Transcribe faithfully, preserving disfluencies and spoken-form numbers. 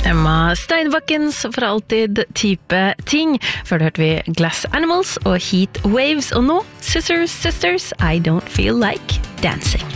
Emma Steinbakkens For alltid type ting. Før det hørte vi Glass Animals og Heat Waves, og nå Scissors Sisters, I Don't Feel Like Dancing.